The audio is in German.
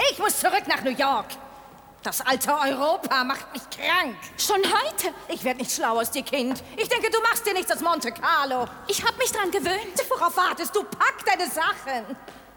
Ich muss zurück nach New York. Das alte Europa macht mich krank. Schon heute? Ich werde nicht schlau aus dir, Kind. Ich denke, du machst dir nichts aus Monte Carlo. Ich habe mich dran gewöhnt. Worauf wartest du? Pack deine Sachen.